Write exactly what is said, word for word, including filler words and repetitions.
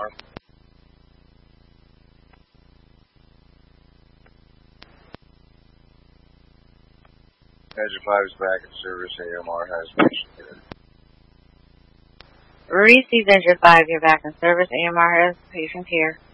R. Engine five is back in service. A M R has patient here. Received Engine five, you're back in service. A M R has patient here.